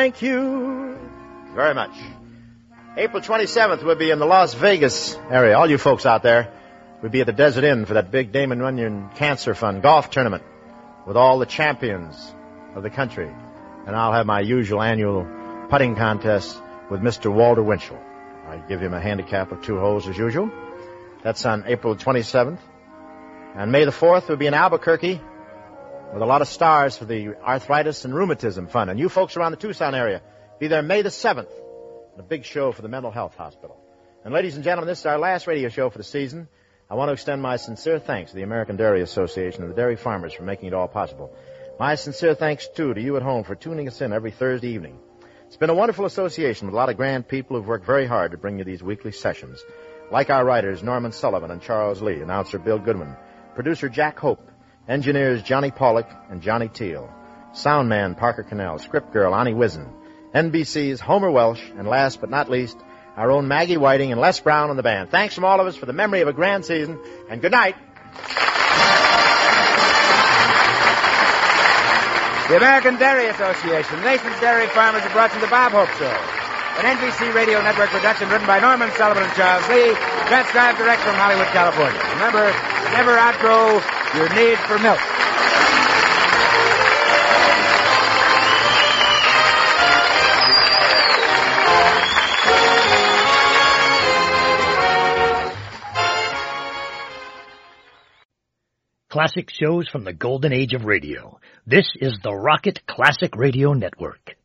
Thank you very much. April 27th, we'll be in the Las Vegas area. All you folks out there, we'll be at the Desert Inn for that big Damon Runyon Cancer Fund golf tournament with all the champions of the country. And I'll have my usual annual putting contest with Mr. Walter Winchell. I give him a handicap of 2 holes as usual. That's on April 27th. And May the 4th, we'll be in Albuquerque with a lot of stars for the Arthritis and Rheumatism Fund. And you folks around the Tucson area, be there May the 7th, a big show for the Mental Health Hospital. And ladies and gentlemen, this is our last radio show for the season. I want to extend my sincere thanks to the American Dairy Association and the dairy farmers for making it all possible. My sincere thanks, too, to you at home for tuning us in every Thursday evening. It's been a wonderful association with a lot of grand people who've worked very hard to bring you these weekly sessions, like our writers Norman Sullivan and Charles Lee, announcer Bill Goodwin, producer Jack Hope, engineers Johnny Pollock and Johnny Teal, sound man Parker Cannell, script girl Annie Wizen, NBC's Homer Welsh, and last but not least, our own Maggie Whiting and Les Brown on the band. Thanks from all of us for the memory of a grand season, and good night. The American Dairy Association, the nation's dairy farmers, have brought you the Bob Hope Show, an NBC Radio Network production written by Norman Sullivan and Charles Lee, transcribed direct from Hollywood, California. Remember, never outgrow your need for milk. Classic shows from the golden age of radio. This is the Rocket Classic Radio Network.